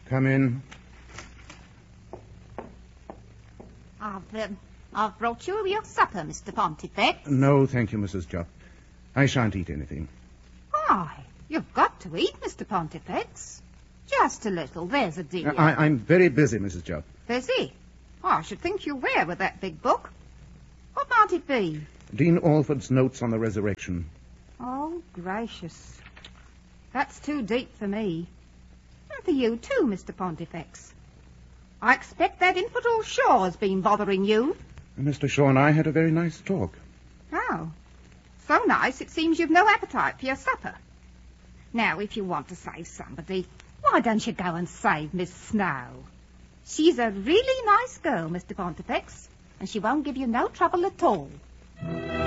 Come in. I've brought you your supper, Mr. Pontifex. No, thank you, Mrs. Jupp. I shan't eat anything. Why, you've got to eat, Mr. Pontifex. Just a little, there's a dear. I'm very busy, Mrs. Jupp. Busy? Oh, I should think you were with that big book. What might it be? Dean Alford's notes on the resurrection. Oh, gracious. That's too deep for me. And for you too, Mr. Pontifex. I expect that infidel Shaw's been bothering you. Mr. Shaw and I had a very nice talk. Oh, so nice it seems you've no appetite for your supper. Now, if you want to save somebody, why don't you go and save Miss Snow? She's a really nice girl, Mr. Pontifex, and she won't give you no trouble at all.